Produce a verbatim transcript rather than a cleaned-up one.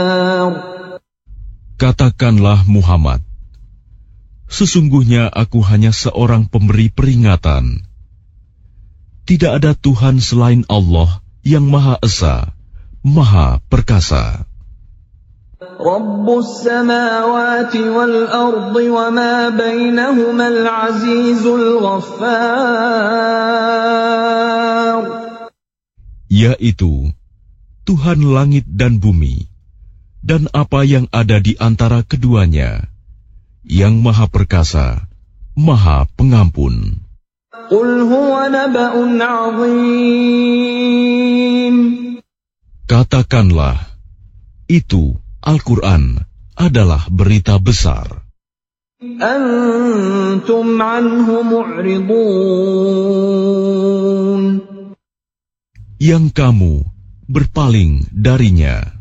Katakanlah Muhammad, sesungguhnya aku hanya seorang pemberi peringatan. Tidak ada Tuhan selain Allah yang Maha Esa, Maha Perkasa. Rabbus samawati wal ardi wa ma bainahumal azizul ghaffar. Yaitu Tuhan langit dan bumi, dan apa yang ada di antara keduanya, yang Maha Perkasa, Maha Pengampun. Qul huwa naba'un 'azim. Katakanlah, itu Al-Quran adalah berita besar. Antum anhu mu'ridun. Yang kamu berpaling darinya.